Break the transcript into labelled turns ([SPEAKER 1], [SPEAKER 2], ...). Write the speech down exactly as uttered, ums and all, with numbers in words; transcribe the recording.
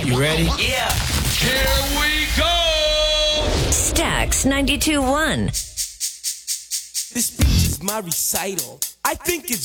[SPEAKER 1] You ready?
[SPEAKER 2] Yeah.
[SPEAKER 3] Here we go!
[SPEAKER 4] Stax ninety-two point one.
[SPEAKER 5] This speech is my recital. I think it's